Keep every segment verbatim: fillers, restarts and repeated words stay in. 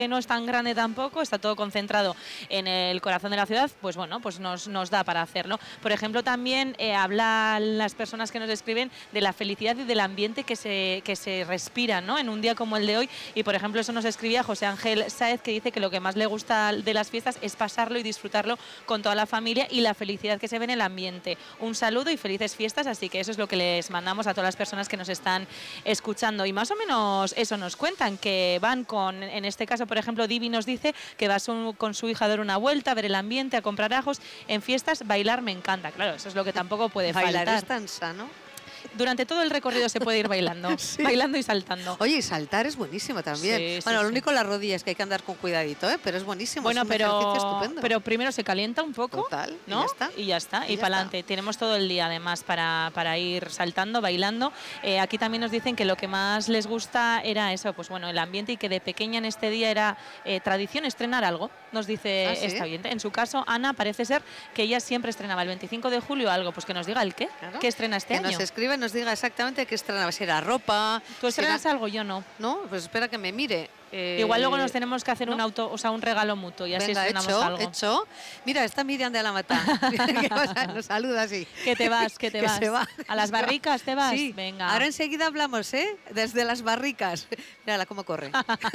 que no es tan grande tampoco, está todo concentrado en el corazón de la ciudad, pues bueno, pues nos, nos da para hacerlo. Por ejemplo, también eh, hablan las personas que nos escriben de la felicidad y del ambiente que se, que se respira, ¿no?, en un día como el de hoy. Y por ejemplo, eso nos escribía José Ángel Sáez, que dice que lo que más le gusta de las fiestas es pasarlo y disfrutarlo con toda la familia y la felicidad que se ve en el ambiente. Un saludo y felices fiestas, así que eso es lo que les mandamos a todas las personas que nos están escuchando. Y más o menos eso nos cuentan, que van con, en este caso, por ejemplo, Divi nos dice que va su, con su hija a dar una vuelta, a ver el ambiente, a comprar ajos. En fiestas, bailar me encanta. Claro, eso es lo que tampoco puede faltar. Bailar es tan sano. Durante todo el recorrido se puede ir bailando, sí. bailando y saltando. Oye, y saltar es buenísimo también. Sí, bueno, sí, lo único sí. las rodillas, que hay que andar con cuidadito, ¿eh? Pero es buenísimo, bueno, es un pero, ejercicio estupendo. Pero primero se calienta un poco, Total, ¿no? Y ya está. Y ya está, y, y para adelante. Tenemos todo el día además para, para ir saltando, bailando. Eh, aquí también nos dicen que lo que más les gusta era eso, pues bueno, el ambiente, y que de pequeña en este día era eh, tradición estrenar algo, nos dice ¿Ah, sí? esta oyente. En su caso, Ana, parece ser que ella siempre estrenaba el veinticinco de julio algo, pues que nos diga el qué, claro. ¿Qué estrena este que año? Que nos escribe, nos diga exactamente que estrenaba, si era ropa. ¿Tú estrenas será... algo? Yo no. No, pues espera que me mire. Eh, Igual luego nos tenemos que hacer ¿no? un auto, o sea, un regalo mutuo y así Venga, estrenamos hecho, algo. hecho. Mira, está Miriam de Alamata. Nos saluda así. Que te vas, que te que vas. Se va. ¿A las barricas te vas? Sí. Venga. Ahora enseguida hablamos, ¿eh? Desde las barricas. Mírala cómo corre.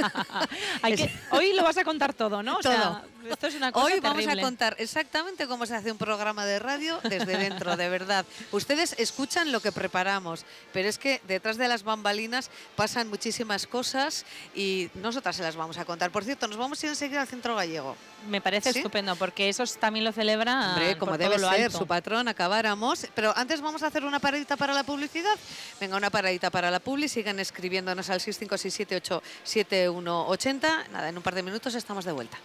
Hay que, hoy lo vas a contar todo, ¿no? O todo. Sea, esto es una cosa Hoy vamos terrible. a contar exactamente cómo se hace un programa de radio desde dentro, de verdad. Ustedes escuchan lo que preparamos, pero es que detrás de las bambalinas pasan muchísimas cosas y nosotras se las vamos a contar. Por cierto, nos vamos a ir enseguida al Centro Gallego. Me parece ¿Sí? estupendo, porque eso también lo celebra. Hombre, como por debe todo lo ser, alto. su patrón, acabáramos. Pero antes vamos a hacer una paradita para la publicidad. Venga, una paradita para la publi. Sigan escribiéndonos al seis cinco seis siete ocho siete uno ocho cero. Nada, en un par de minutos estamos de vuelta.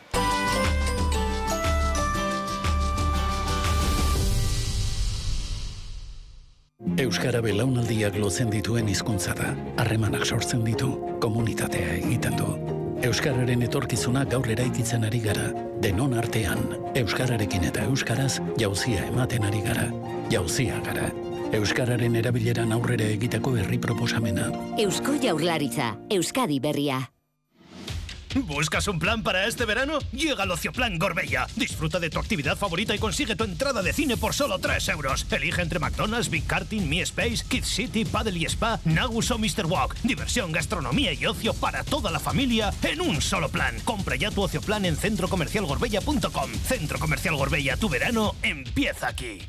Euskara belaunaldiak lotzen dituen hizkuntza da. Harremanak sortzen ditu, komunitatea egiten du. Euskararen etorkizuna gaur eraikitzen ari gara. Denon artean, euskararekin eta euskaraz jauzia ematen ari gara. Jauzia gara. Euskararen erabileran aurrera egiteko herri proposamena. Eusko Jaurlaritza, Euskadi berria. ¿Buscas un plan para este verano? Llega al Ocioplan Gorbella. Disfruta de tu actividad favorita y consigue tu entrada de cine por solo tres euros. Elige entre McDonald's, Big Karting, Mi Space, Kids City, Paddle y Spa, Nagus o mister Walk. Diversión, gastronomía y ocio para toda la familia en un solo plan. Compra ya tu Ocioplan en centro comercial gorbella punto com. Centro Comercial Gorbella, tu verano empieza aquí.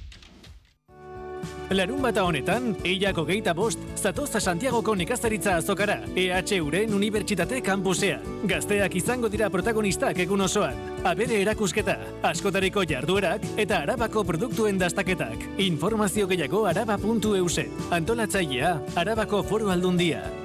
Larun bata honetan, eilako geita bost, zatoz Santiagoko nekazaritza azokara, E H Uren Unibertsitate Kampusean. Gazteak izango dira protagonistak egun osoan. Abere erakusketa, askotariko jarduerak eta Arabako produktuen dastaketak. Informazio gehiago araba puntu eus. Antolatzailea, Arabako Foru Aldundia.